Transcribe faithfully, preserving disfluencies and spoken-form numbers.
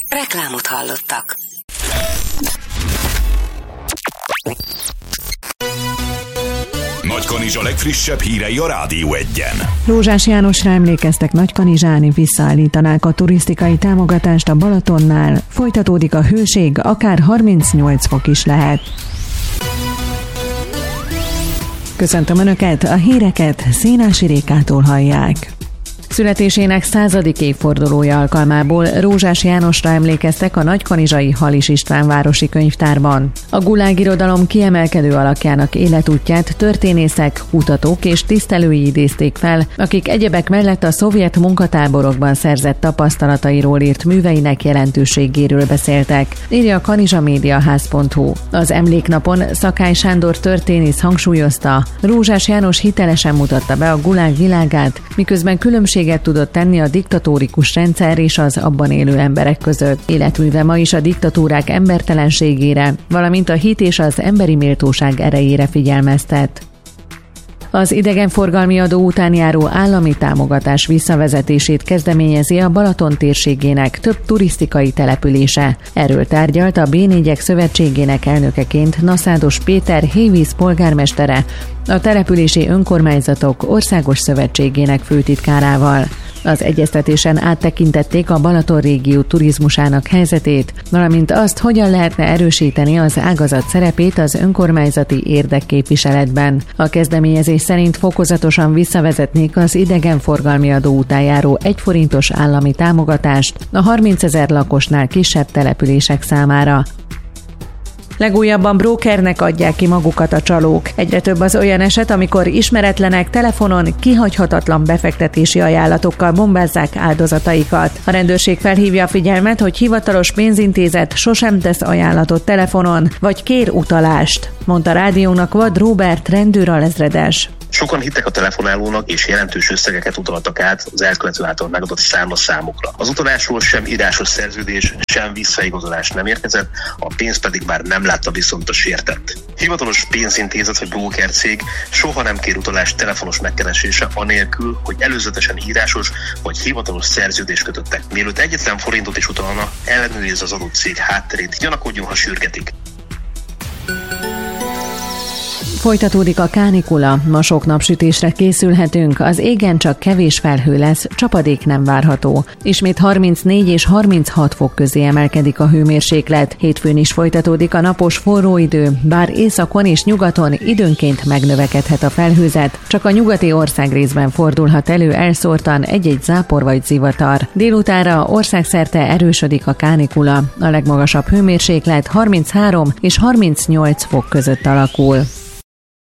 Reklámot hallottak. Nagykanizsa legfrissebb hírei a Rádió Egyen. Rózsás Jánosra emlékeztek Nagykanizsán, visszaállítanák a turisztikai támogatást a Balatonnál, folytatódik a hőség, akár harmincnyolc fok is lehet. Köszöntöm Önöket, a híreket Szénási Rékától hallják. Születésének századik évfordulója alkalmából Rózsás Jánosra emlékeztek a nagykanizsai Halis István városi könyvtárban. A gulág irodalom kiemelkedő alakjának életútját történészek, kutatók és tisztelői idézték fel, akik egyebek mellett a szovjet munkatáborokban szerzett tapasztalatairól írt műveinek jelentőségéről beszéltek, írja a kanizsamediaház pont hu. Az emléknapon Szakály Sándor történész hangsúlyozta, Rózsás János hitelesen mutatta be a gulág világát, miközben különbség tudott tenni a diktatórikus rendszer és az abban élő emberek között. Életműve ma is a diktatúrák embertelenségére, valamint a hit és az emberi méltóság erejére figyelmeztet. Az idegenforgalmi adó után járó állami támogatás visszavezetését kezdeményezi a Balaton térségének több turisztikai települése. Erről tárgyalt a bé négyek szövetségének elnökeként Naszádos Péter Hévíz polgármestere, a települési önkormányzatok országos szövetségének főtitkárával. Az egyeztetésen áttekintették a Balaton régió turizmusának helyzetét, valamint azt, hogyan lehetne erősíteni az ágazat szerepét az önkormányzati érdekképviseletben. A kezdeményezés szerint fokozatosan visszavezetnék az idegenforgalmi adó után járó egy forintos állami támogatást a harmincezer lakosnál kisebb települések számára. Legújabban brókernek adják ki magukat a csalók. Egyre több az olyan eset, amikor ismeretlenek telefonon kihagyhatatlan befektetési ajánlatokkal bombázzák áldozataikat. A rendőrség felhívja a figyelmet, hogy hivatalos pénzintézet sosem tesz ajánlatot telefonon, vagy kér utalást, mondta rádiónak Vad Róbert rendőralezredes. Sokan hittek a telefonálónak, és jelentős összegeket utaltak át az elkövető által megadott számlaszámokra. Az utalásról sem írásos szerződés, sem visszaigazolás nem érkezett, a pénzt pedig már nem látta viszont a sértett. Hivatalos pénzintézet vagy brókercég soha nem kér utalást telefonos megkeresése anélkül, hogy előzetesen írásos vagy hivatalos szerződést kötöttek. Mielőtt egyetlen forintot is utalna, ellenőrizze az adott cég hátterét, gyanakodjon, ha sürgetik. Folytatódik a kánikula, ma sok napsütésre készülhetünk, az égen csak kevés felhő lesz, csapadék nem várható. Ismét harmincnégy és harminchat fok közé emelkedik a hőmérséklet. Hétfőn is folytatódik a napos forró idő, bár északon és nyugaton időnként megnövekedhet a felhőzet, csak a nyugati országrészben fordulhat elő elszórtan egy-egy zápor vagy zivatar. Délutánra országszerte erősödik a kánikula, a legmagasabb hőmérséklet harminchárom és harmincnyolc fok között alakul.